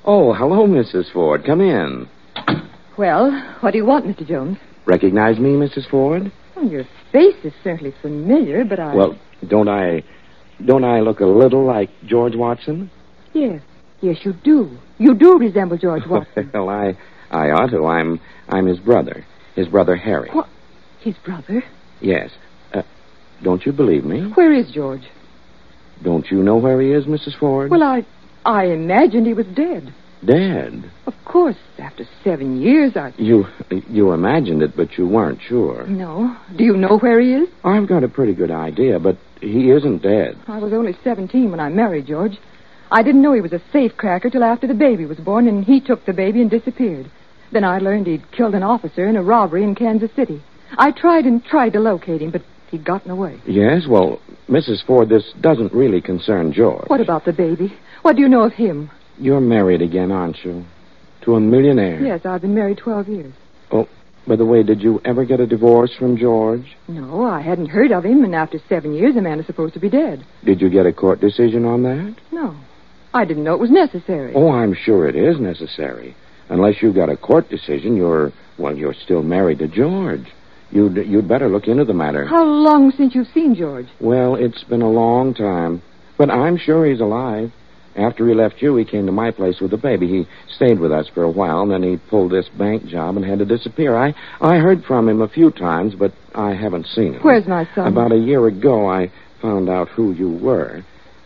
Oh, hello, Mrs. Ford. Come in. Well, what do you want, Mr. Jones? Recognize me, Mrs. Ford? Well, your face is certainly familiar, but Well, don't I look a little like George Watson? Yes, you do. You do resemble George Watson. Well, I ought to. I'm his brother. His brother Harry. What? His brother? Yes. Don't you believe me? Where is George? Don't you know where he is, Mrs. Ford? Well, I imagined he was dead. Dead? Of course, after 7 years, You imagined it, but you weren't sure. No. Do you know where he is? I've got a pretty good idea, but he isn't dead. I was only 17 when I married George. I didn't know he was a safecracker till after the baby was born, and he took the baby and disappeared. Then I learned he'd killed an officer in a robbery in Kansas City. I tried to locate him, but he'd gotten away. Yes, well, Mrs. Ford, this doesn't really concern George. What about the baby? What do you know of him? You're married again, aren't you? To a millionaire? Yes, I've been married 12 years. Oh, by the way, did you ever get a divorce from George? No, I hadn't heard of him, and after 7 years, a man is supposed to be dead. Did you get a court decision on that? No. I didn't know it was necessary. Oh, I'm sure it is necessary. Unless you got a court decision, you're still married to George. You'd better look into the matter. How long since you've seen George? Well, it's been a long time. But I'm sure he's alive. After he left you, he came to my place with the baby. He stayed with us for a while, and then he pulled this bank job and had to disappear. I heard from him a few times, but I haven't seen him. Where's my son? About a year ago, I found out who you were.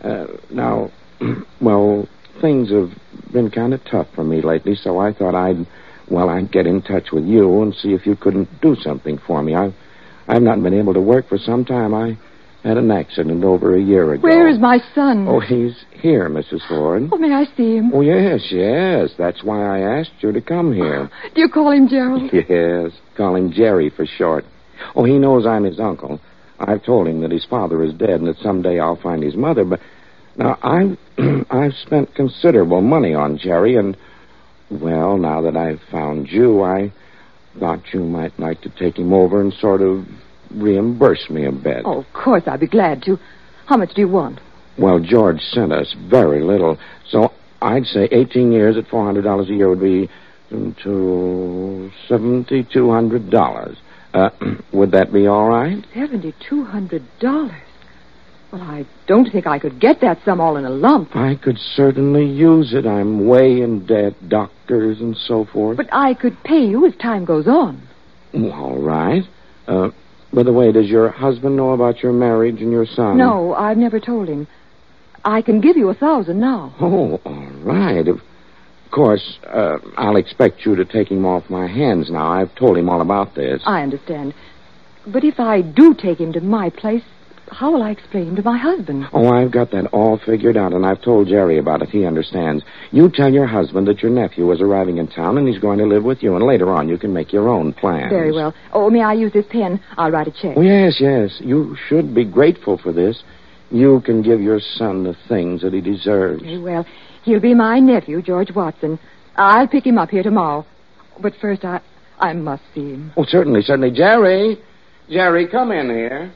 Now, well, things have been kind of tough for me lately, so I thought I'd get in touch with you and see if you couldn't do something for me. I've not been able to work for some time. I had an accident over a year ago. Where is my son? Oh, he's here, Mrs. Ford. Oh, may I see him? Oh, yes. That's why I asked you to come here. Do you call him Gerald? Yes, call him Jerry for short. Oh, he knows I'm his uncle. I've told him that his father is dead and that someday I'll find his mother, but now I've spent considerable money on Jerry, and well, now that I've found you, I thought you might like to take him over and sort of reimburse me a bit. Oh, of course, I'd be glad to. How much do you want? Well, George sent us very little, so I'd say 18 years at $400 a year would be to $7,200. Would that be all right? $7,200? Well, I don't think I could get that sum all in a lump. I could certainly use it. I'm way in debt, doctors and so forth. But I could pay you as time goes on. All right. By the way, does your husband know about your marriage and your son? No, I've never told him. I can give you $1,000 now. Oh, all right. Of course, I'll expect you to take him off my hands now. I've told him all about this. I understand. But if I do take him to my place, how will I explain to my husband? Oh, I've got that all figured out, and I've told Jerry about it. He understands. You tell your husband that your nephew is arriving in town, and he's going to live with you, and later on you can make your own plans. Very well. Oh, may I use this pen? I'll write a check. Oh, yes. You should be grateful for this. You can give your son the things that he deserves. Very well. He'll be my nephew, George Watson. I'll pick him up here tomorrow. But first, I must see him. Oh, certainly. Jerry, come in here.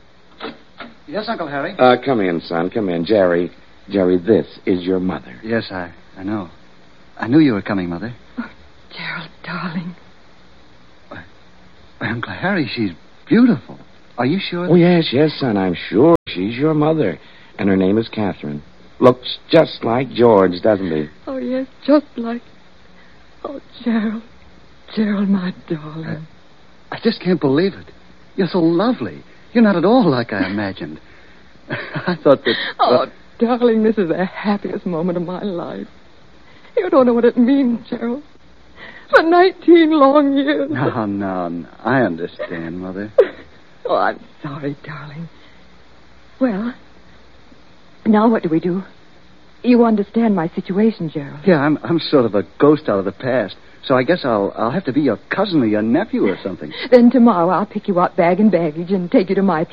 Yes, Uncle Harry? Come in, son. Come in. Jerry, this is your mother. Yes, I know. I knew you were coming, Mother. Oh, Gerald, darling. Why, Uncle Harry, she's beautiful. Are you sure? Oh, yes, son. I'm sure she's your mother. And her name is Catherine. Looks just like George, doesn't he? Oh, yes, just like... Oh, Gerald. Gerald, my darling. I just can't believe it. You're so lovely. You're not at all like I imagined. I thought that... Oh, darling, this is the happiest moment of my life. You don't know what it means, Gerald. For 19 long years. No. I understand, Mother. Oh, I'm sorry, darling. Well, now what do we do? You understand my situation, Gerald. Yeah, I'm sort of a ghost out of the past. So I guess I'll have to be your cousin or your nephew or something. Then tomorrow I'll pick you up bag and baggage and take you to my place.